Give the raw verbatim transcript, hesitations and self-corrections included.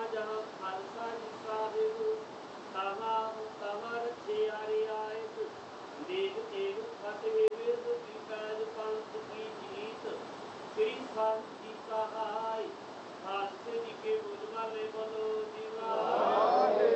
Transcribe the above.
जहाँ खालसा जी साहिब तहाँ तहाँ रखे आरे आए देख तेग फतेह बिरद की पैद पंथ की जीत श्री खालसा जी सहाय खालसे जी के बुझ वाले बोलो जीवा